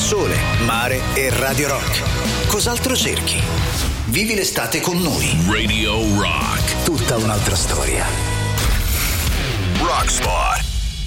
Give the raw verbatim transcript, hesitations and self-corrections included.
sole, mare e Radio Rock. Cos'altro cerchi? Vivi l'estate con noi. Radio Rock. Tutta un'altra storia. Rock Spot.